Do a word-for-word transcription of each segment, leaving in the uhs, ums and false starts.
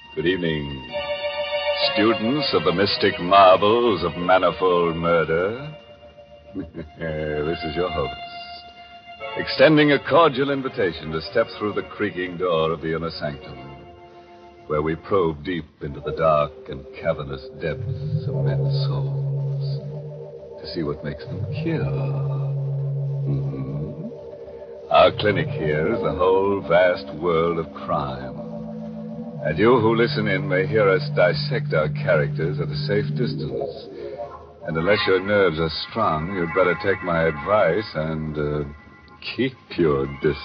Good evening, students of the mystic marvels of manifold murder. This is your host, extending a cordial invitation to step through the creaking door of the inner sanctum, where we probe deep into the dark and cavernous depths of men's souls to see what makes them kill. Mm-hmm. Our clinic here is the whole vast world of crime. And you who listen in may hear us dissect our characters at a safe distance. And unless your nerves are strong, you'd better take my advice and uh, keep your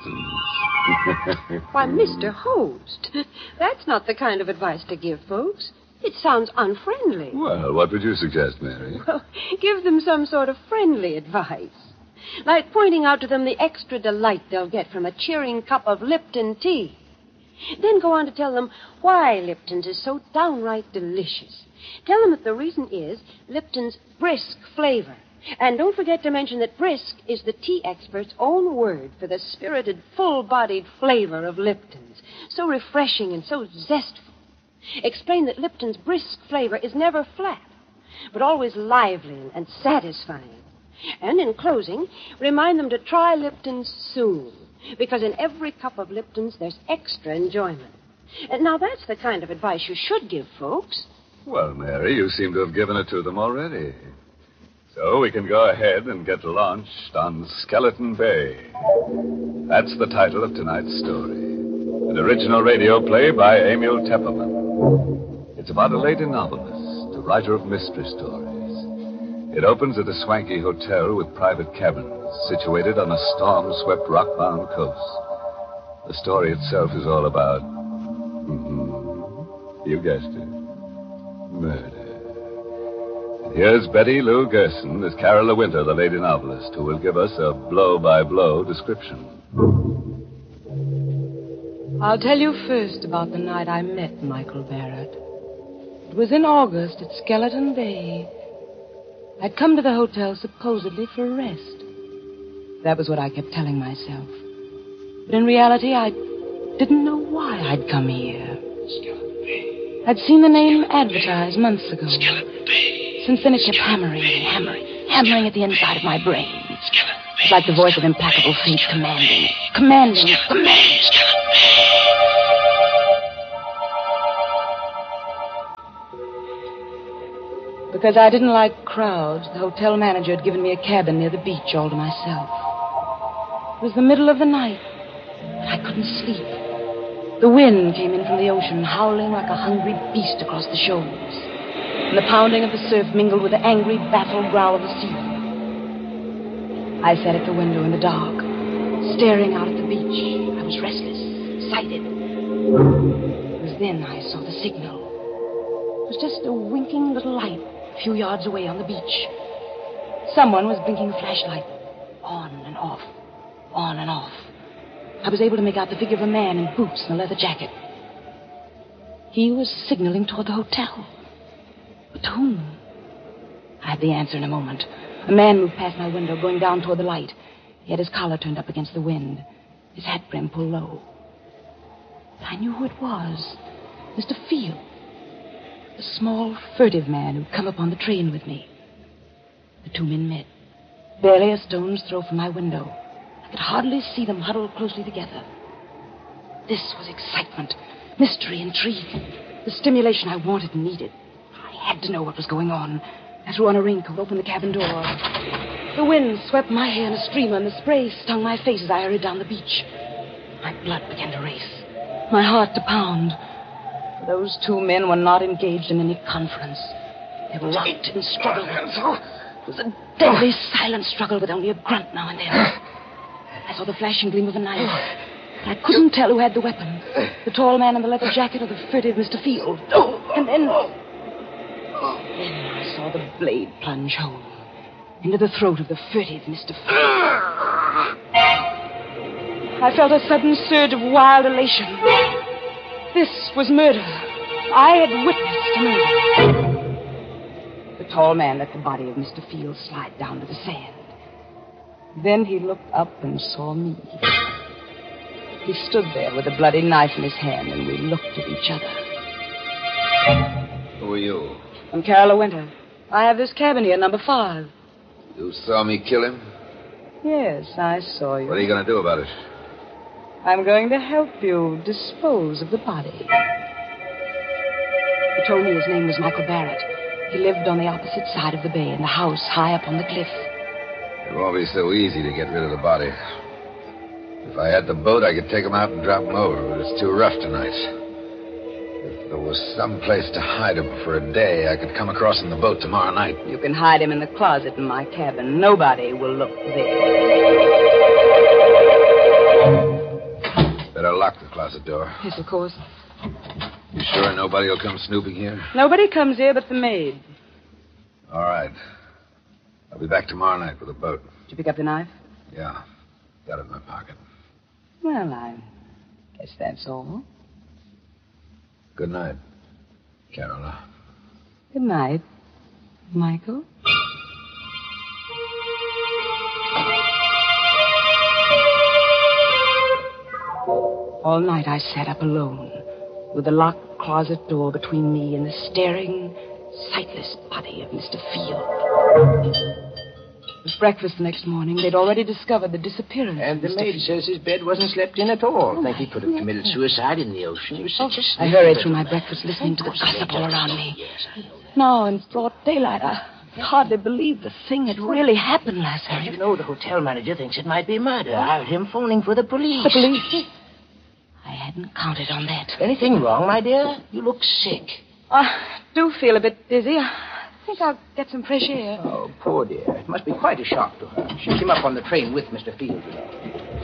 distance. Why, Mister Host, that's not the kind of advice to give folks. It sounds unfriendly. Well, what would you suggest, Mary? Well, give them some sort of friendly advice. Like pointing out to them the extra delight they'll get from a cheering cup of Lipton tea. Then go on to tell them why Lipton's is so downright delicious. Tell them that the reason is Lipton's brisk flavor. And don't forget to mention that brisk is the tea expert's own word for the spirited, full-bodied flavor of Lipton's. So refreshing and so zestful. Explain that Lipton's brisk flavor is never flat, but always lively and satisfying. And in closing, remind them to try Lipton's soon. Because in every cup of Lipton's, there's extra enjoyment. And now, that's the kind of advice you should give folks. Well, Mary, you seem to have given it to them already. So we can go ahead and get launched on Skeleton Bay. That's the title of tonight's story. An original radio play by Emil Tepperman. It's about a lady novelist, a writer of mystery stories. It opens at a swanky hotel with private cabins situated on a storm-swept, rock-bound coast. The story itself is all about... Mm-hmm, you guessed it. Murder. And here's Betty Lou Gerson as Carol LeWinter, the lady novelist, who will give us a blow-by-blow description. I'll tell you first about the night I met Michael Barrett. It was in August at Skeleton Bay. I'd come to the hotel supposedly for a rest. That was what I kept telling myself. But in reality, I didn't know why I'd come here. Skeleton Bay. I'd seen the name advertised months ago. Skeleton Bay. Since then, it kept hammering and hammering, hammering at the inside of my brain. Skeleton Bay. It's like the voice of implacable fate commanding, commanding, commanding. Skeleton Bay. Because I didn't like crowds, the hotel manager had given me a cabin near the beach all to myself. It was the middle of the night, but I couldn't sleep. The wind came in from the ocean, howling like a hungry beast across the shoals. And the pounding of the surf mingled with the angry, baffled growl of the sea. I sat at the window in the dark, staring out at the beach. I was restless, excited. It was then I saw the signal. It was just a winking little light a few yards away on the beach. Someone was blinking a flashlight. On and off, on and off. I was able to make out the figure of a man in boots and a leather jacket. He was signaling toward the hotel. But to whom? I had the answer in a moment. A man moved past my window, going down toward the light. He had his collar turned up against the wind, his hat brim pulled low. But I knew who it was. Mister Field. A small, furtive man who'd come up on the train with me. The two men met, barely a stone's throw from my window. I could hardly see them huddled closely together. This was excitement, mystery, intrigue, the stimulation I wanted and needed. I had to know what was going on. I threw on a raincoat, opened the cabin door. The wind swept my hair in a streamer, and the spray stung my face as I hurried down the beach. My blood began to race, my heart to pound. Those two men were not engaged in any conference. They were locked in struggle. It was a deadly, silent struggle with only a grunt now and then. I saw the flashing gleam of a knife. But I couldn't tell who had the weapon. The tall man in the leather jacket or the furtive Mister Field. And then... Then I saw the blade plunge home into the throat of the furtive Mister Field. I felt a sudden surge of wild elation. This was murder. I had witnessed murder. The tall man let the body of Mister Field slide down to the sand. Then he looked up and saw me. He stood there with a bloody knife in his hand, and we looked at each other. Who are you? I'm Carola Winter. I have this cabin here, number five. You saw me kill him? Yes, I saw you. What are you going to do about it? I'm going to help you dispose of the body. He told me his name was Michael Barrett. He lived on the opposite side of the bay in the house high up on the cliff. It won't be so easy to get rid of the body. If I had the boat, I could take him out and drop him over, but it's too rough tonight. If there was some place to hide him for a day, I could come across in the boat tomorrow night. You can hide him in the closet in my cabin. Nobody will look there. Better lock the closet door. Yes, of course. You sure nobody will come snooping here? Nobody comes here but the maid. All right. I'll be back tomorrow night with a boat. Did you pick up the knife? Yeah. Got it in my pocket. Well, I guess that's all. Good night, Carola. Good night, Michael. All night I sat up alone, with the locked closet door between me and the staring, sightless body of Mister Field. It was breakfast the next morning. They'd already discovered the disappearance. And the of maid Mister says his bed wasn't slept in at all. I think he could have committed suicide in the ocean. He was such a I sneaky hurried little through my man. breakfast listening to the gossip all around me. Yes, I know. Now, in broad daylight, I hardly believed the thing had really happened last And night. you know, the hotel manager thinks it might be murder. I heard him phoning for the police. The police? I hadn't counted on that. Anything wrong, my dear? You look sick. I do feel a bit dizzy. I think I'll get some fresh air. Oh, poor dear. It must be quite a shock to her. She came up on the train with Mister Field, you know.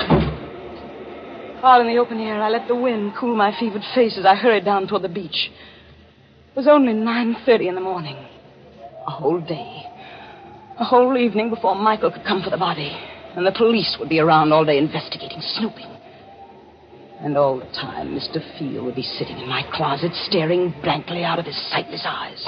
Out in the open air, I let the wind cool my fevered face as I hurried down toward the beach. It was only nine thirty in the morning. A whole day. A whole evening before Michael could come for the body. And the police would be around all day investigating, snooping. And all the time, Mister Field would be sitting in my closet, staring blankly out of his sightless eyes.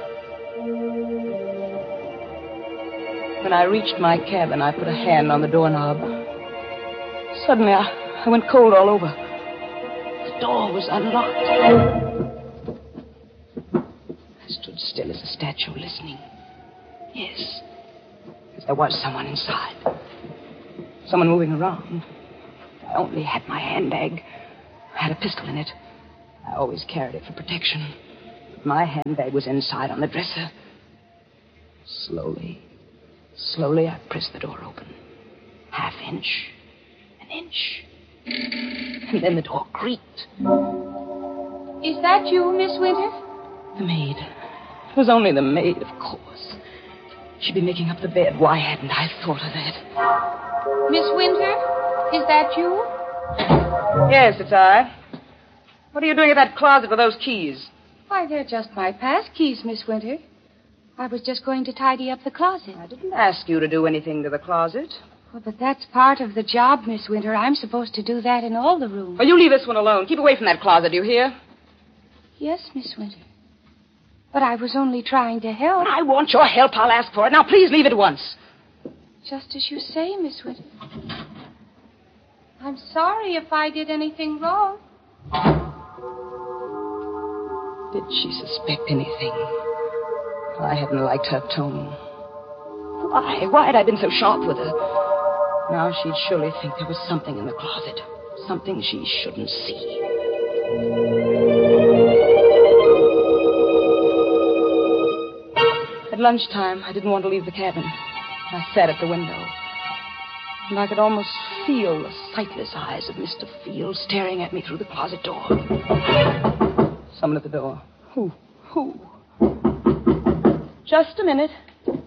When I reached my cabin, I put a hand on the doorknob. Suddenly, I, I went cold all over. The door was unlocked. I stood still as a statue, listening. Yes, because there was someone inside. Someone moving around. I only had my handbag. I had a pistol in it. I always carried it for protection. But my handbag was inside on the dresser. Slowly, slowly, I pressed the door open. Half inch, an inch. And then the door creaked. Is that you, Miss Winter? The maid. It was only the maid, of course. She'd be making up the bed. Why hadn't I thought of that? Miss Winter? Is that you? Yes, it's I. What are you doing at that closet with those keys? Why, they're just my pass keys, Miss Winter. I was just going to tidy up the closet. I didn't ask you to do anything to the closet. Well, but that's part of the job, Miss Winter. I'm supposed to do that in all the rooms. Well, you leave this one alone. Keep away from that closet, do you hear? Yes, Miss Winter. But I was only trying to help. When I want your help, I'll ask for it. Now, please leave at once. Just as you say, Miss Winter. I'm sorry if I did anything wrong. Did she suspect anything? I hadn't liked her tone. Why? Why had I been so sharp with her? Now she'd surely think there was something in the closet. Something she shouldn't see. At lunchtime, I didn't want to leave the cabin. I sat at the window. And I could almost feel the sightless eyes of Mister Field staring at me through the closet door. Someone at the door. Who? Who? Just a minute.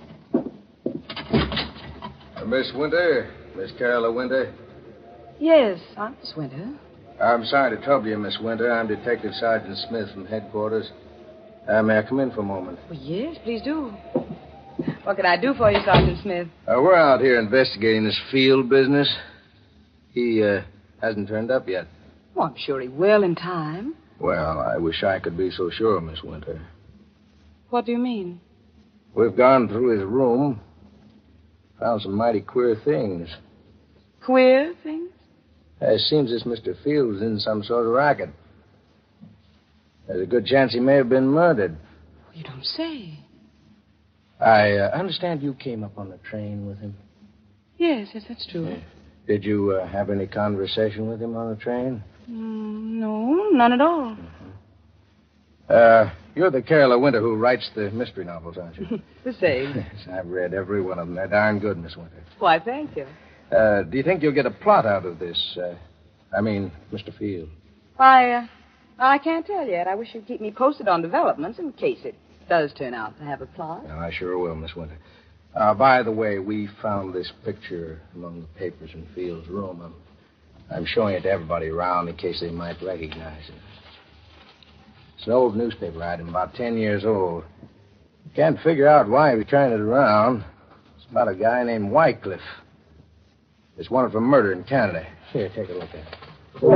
Uh, Miss Winter? Miss Carola Winter? Yes, I'm Miss Winter. I'm sorry to trouble you, Miss Winter. I'm Detective Sergeant Smith from headquarters. Uh, may I come in for a moment? Well, yes, please do. What can I do for you, Sergeant Smith? Uh, we're out here investigating this Field business. He uh, hasn't turned up yet. Oh, I'm sure he will in time. Well, I wish I could be so sure, Miss Winter. What do you mean? We've gone through his room. Found some mighty queer things. Queer things? Uh, it seems this Mister Field was in some sort of racket. There's a good chance he may have been murdered. You don't say. I uh, understand you came up on the train with him. Yes, yes, that's true. Yeah. Did you uh, have any conversation with him on the train? Mm, no, none at all. Mm-hmm. Uh, you're the Carolyn Winter who writes the mystery novels, aren't you? The same. Yes, I've read every one of them. They're darn good, Miss Winter. Why, thank you. Uh, do you think you'll get a plot out of this? Uh, I mean, Mister Field. Why, uh, I can't tell yet. I wish you'd keep me posted on developments in case it does turn out to have a plot. Well, I sure will, Miss Winter. Uh, by the way, we found this picture among the papers in Field's room. I'm, I'm showing it to everybody around in case they might recognize it. It's an old newspaper item, about ten years old. Can't figure out why he was carrying it around. It's about a guy named Wycliffe. It's wanted for murder in Canada. Here, take a look at it.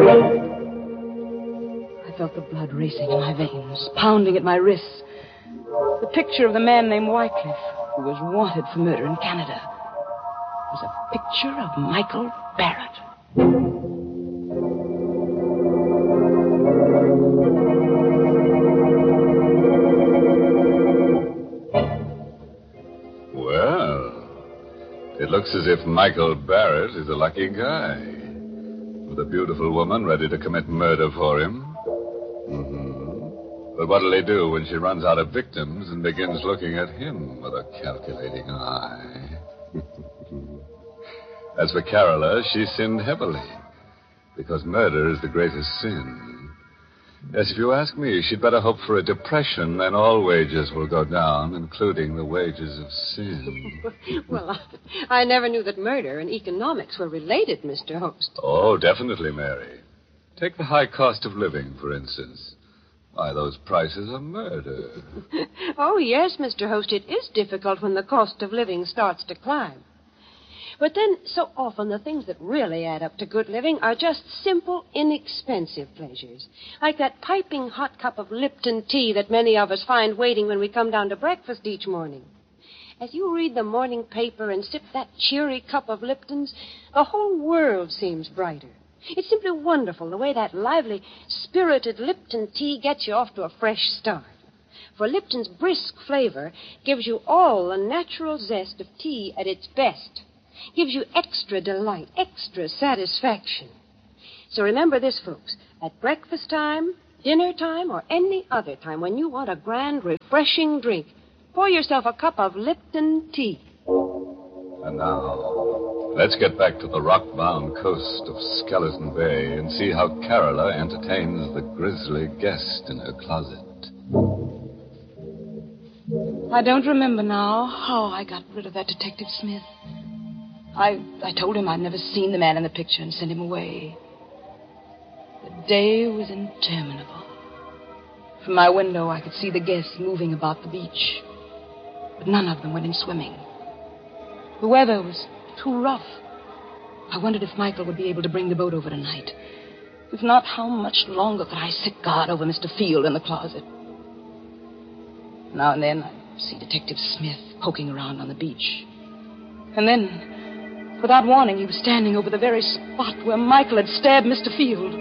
I felt the blood racing in my veins, pounding at my wrists. The picture of the man named Wycliffe, who was wanted for murder in Canada, was a picture of Michael Barrett. Well, it looks as if Michael Barrett is a lucky guy. With a beautiful woman ready to commit murder for him. Mm-hmm. But what'll he do when she runs out of victims and begins looking at him with a calculating eye? As for Carola, she sinned heavily. Because murder is the greatest sin. Yes, if you ask me, she'd better hope for a depression, then all wages will go down, including the wages of sin. Well, I, I never knew that murder and economics were related, Mister Host. Oh, definitely, Mary. Take the high cost of living, for instance. Why, those prices are murder. Oh, yes, Mister Host, it is difficult when the cost of living starts to climb. But then, so often, the things that really add up to good living are just simple, inexpensive pleasures. Like that piping hot cup of Lipton tea that many of us find waiting when we come down to breakfast each morning. As you read the morning paper and sip that cheery cup of Lipton's, the whole world seems brighter. It's simply wonderful the way that lively, spirited Lipton tea gets you off to a fresh start. For Lipton's brisk flavor gives you all the natural zest of tea at its best. Gives you extra delight, extra satisfaction. So remember this, folks. At breakfast time, dinner time, or any other time when you want a grand, refreshing drink, pour yourself a cup of Lipton tea. And now, let's get back to the rock-bound coast of Skeleton Bay and see how Carola entertains the grisly guest in her closet. I don't remember now how I got rid of that Detective Smith. I, I told him I'd never seen the man in the picture and sent him away. The day was interminable. From my window, I could see the guests moving about the beach. But none of them went in swimming. The weather was too rough. I wondered if Michael would be able to bring the boat over tonight. If not, how much longer could I sit guard over Mister Field in the closet? Now and then, I'd see Detective Smith poking around on the beach. And then, without warning, he was standing over the very spot where Michael had stabbed Mister Field.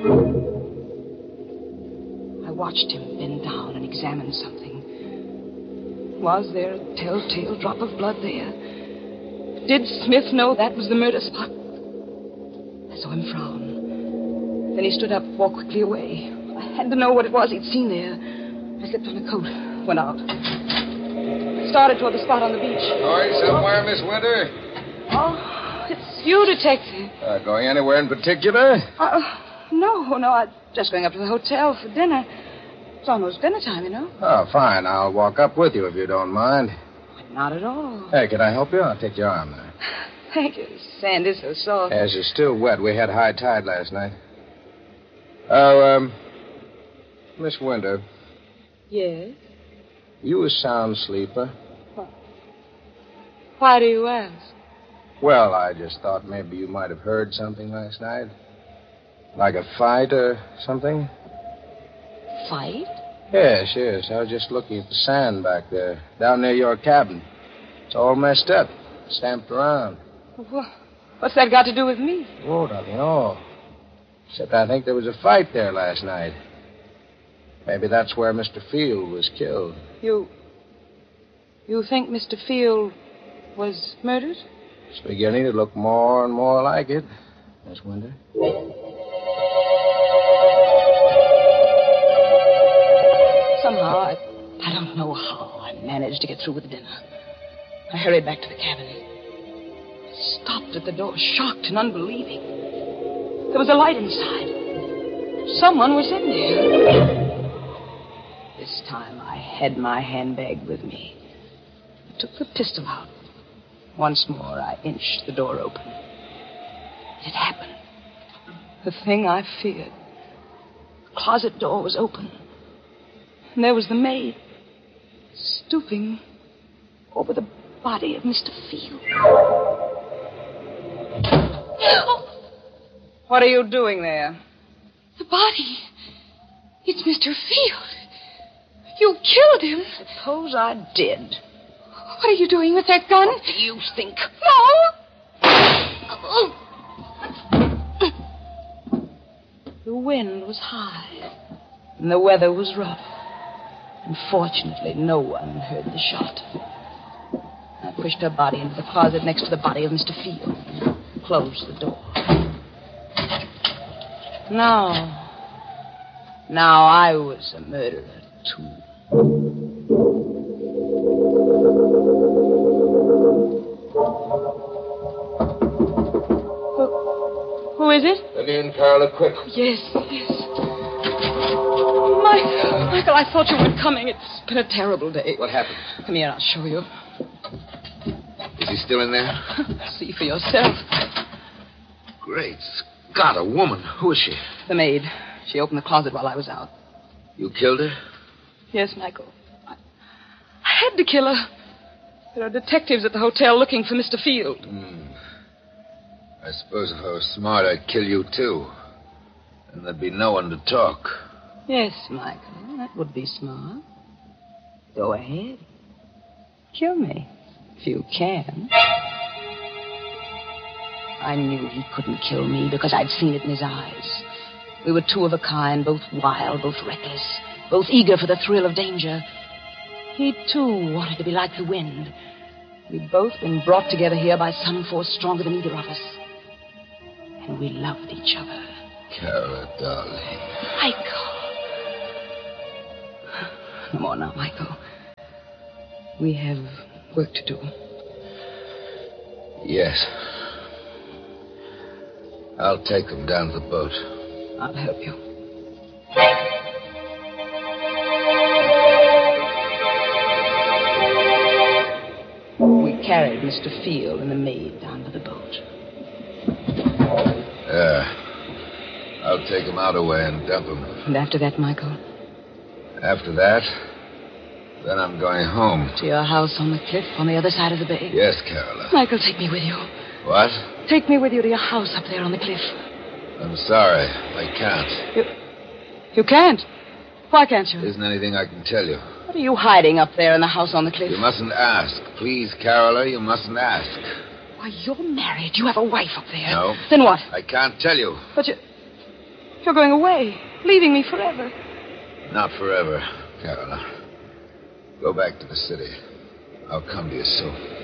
I watched him bend down and examine something. Was there a telltale drop of blood there? Did Smith know that was the murder spot? I saw him frown. Then he stood up, walked quickly away. I had to know what it was he'd seen there. I slipped on a coat, went out. Started toward the spot on the beach. Going somewhere, Miss Winter? Oh, it's you, Detective. Uh, going anywhere in particular? Uh, no, no, I'm just going up to the hotel for dinner. It's almost dinner time, you know. Oh, fine. I'll walk up with you if you don't mind. Not at all. Hey, can I help you? I'll take your arm there. Thank you. Sand is so soft. Yes, it's still wet. We had high tide last night. Oh, um, Miss Winter. Yes? You a sound sleeper? What? Why do you ask? Well, I just thought maybe you might have heard something last night. Like a fight or something? Fight? Yes, yes. I was just looking at the sand back there, down near your cabin. It's all messed up, stamped around. Well, what's that got to do with me? Oh, nothing at all. Except I think there was a fight there last night. Maybe that's where Mister Field was killed. You. You think Mister Field was murdered? It's beginning to look more and more like it, Miss Winter. Somehow, I, I don't know how, I managed to get through with dinner. I hurried back to the cabin. Stopped at the door, shocked and unbelieving. There was a light inside. Someone was in there. This time I had my handbag with me. I took the pistol out. Once more I inched the door open. It happened. The thing I feared. The closet door was open. And there was the maid, stooping over the body of Mister Field. What are you doing there? The body. It's Mister Field. You killed him. Suppose I did. What are you doing with that gun? What do you think? No! The wind was high, and the weather was rough. Unfortunately, no one heard the shot. I pushed her body into the closet next to the body of Mister Field and closed the door. Now, now I was a murderer, too. Who, who is it? Let me in, Carla, quick. Yes, yes. Michael, Michael, I thought you were coming. It's been a terrible day. What happened? Come here, I'll show you. Is he still in there? See for yourself. Great Scott, a woman. Who is she? The maid. She opened the closet while I was out. You killed her? Yes, Michael. I, I had to kill her. There are detectives at the hotel looking for Mister Field. Hmm. I suppose if I was smart, I'd kill you, too. And there'd be no one to talk. Yes, Michael, that would be smart. Go ahead. Kill me, if you can. I knew he couldn't kill me because I'd seen it in his eyes. We were two of a kind, both wild, both reckless, both eager for the thrill of danger. He, too, wanted to be like the wind. We'd both been brought together here by some force stronger than either of us. And we loved each other. Carla, darling. Michael. No more now, Michael. We have work to do. Yes. I'll take them down to the boat. I'll help you. We carried Mister Field and the maid down to the boat. Yeah. I'll take them out away and dump them. And after that, Michael? After that, then I'm going home. To your house on the cliff on the other side of the bay? Yes, Carola. Michael, take me with you. What? Take me with you to your house up there on the cliff. I'm sorry. I can't. You... You can't? Why can't you? There isn't anything I can tell you. What are you hiding up there in the house on the cliff? You mustn't ask. Please, Carola, you mustn't ask. Why, you're married. You have a wife up there. No. Then what? I can't tell you. But you... You're going away, leaving me forever. Not forever, Carola. Go back to the city. I'll come to you soon.